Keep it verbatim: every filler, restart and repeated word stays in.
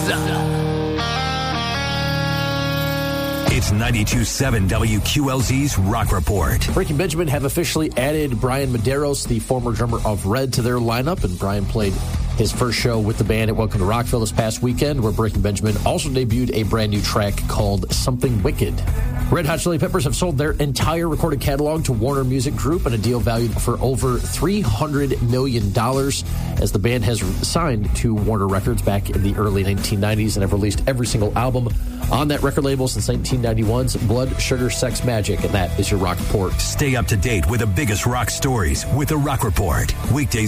It's ninety-two point seven W Q L Z's Rock Report. Breaking Benjamin have officially added Brian Medeiros, the former drummer of Red, to their lineup, and Brian played his first show with the band at Welcome to Rockville this past weekend, where Breaking Benjamin also debuted a brand new track called Something Wicked. Red Hot Chili Peppers have sold their entire recorded catalog to Warner Music Group in a deal valued for over three hundred million dollars, as the band has signed to Warner Records back in the early nineteen nineties and have released every single album on that record label since nineteen ninety-one's Blood, Sugar, Sex, Magic. And that is your Rock Report. Stay up to date with the biggest rock stories with the Rock Report. Weekdays